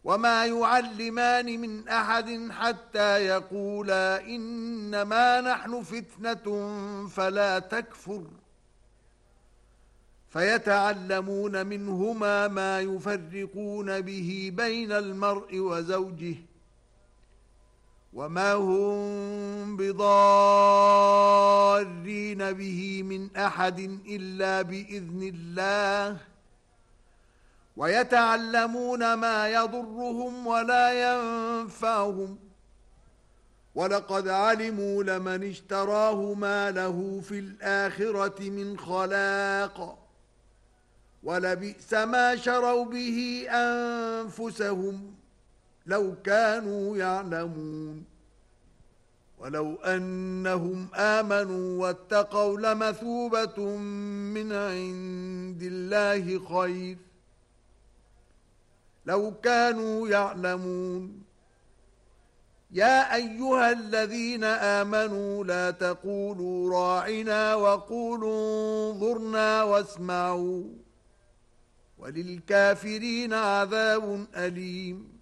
وما يعلمان من أحد حتى يقولا إنما نحن فتنة فلا تكفر فيتعلمون منهما ما يفرقون به بين المرء وزوجه وما هم بضارين به من أحد إلا بإذن الله ويتعلمون ما يضرهم ولا ينفعهم ولقد علموا لمن اشتراه ما له في الآخرة من خلاق ولبئس ما شروا به أنفسهم لو كانوا يعلمون ولو أنهم آمنوا واتقوا لمثوبة من عند الله خير لو كانوا يعلمون يا أيها الذين آمنوا لا تقولوا راعنا وقولوا انظرنا واسمعوا وللكافرين عذاب أليم